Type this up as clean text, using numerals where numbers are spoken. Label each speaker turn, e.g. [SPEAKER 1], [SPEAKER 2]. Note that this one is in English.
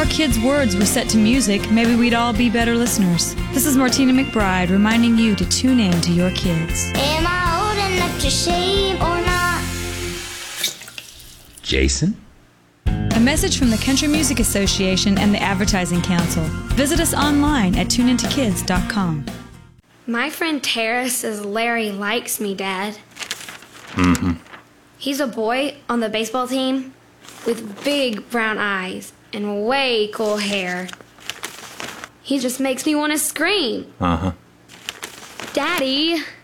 [SPEAKER 1] kids' words were set to music, maybe we'd all be better listeners. This is Martina McBride reminding you to tune in to your kids.
[SPEAKER 2] Am I old enough to shave or not?
[SPEAKER 3] Jason?
[SPEAKER 1] A message from the Country Music Association and the Advertising Council. Visit us online at tuneintokids.com.
[SPEAKER 4] My friend Tara says Larry likes me, Dad.
[SPEAKER 3] Mm-hmm.
[SPEAKER 4] He's a boy on the baseball team with big brown eyes and way cool hair. He just makes me want to scream.
[SPEAKER 3] Uh-huh.
[SPEAKER 4] Daddy,